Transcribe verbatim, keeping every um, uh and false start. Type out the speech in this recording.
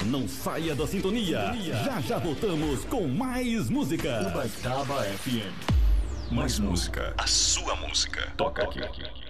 Não saia da sintonia. Já já voltamos com mais música. Ubaitaba F M. Mais música. A sua música. Toca aqui.